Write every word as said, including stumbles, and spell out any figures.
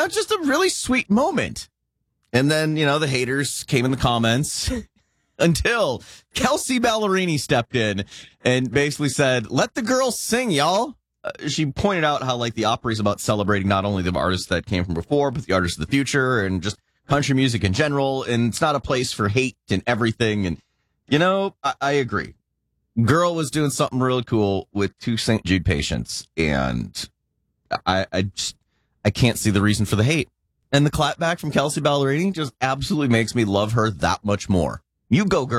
was just a really sweet moment. And then, you know, the haters came in the comments until Kelsea Ballerini stepped in and basically said, let the girls sing, y'all. Uh, she pointed out how, like, the Opry is about celebrating not only the artists that came from before, but the artists of the future and just country music in general. And it's not a place for hate and everything. And, you know, I, I agree. Girl was doing something really cool with two Saint Jude patients. And I, I just, I can't see the reason for the hate. And the clapback from Kelsea Ballerini just absolutely makes me love her that much more. You go, girl.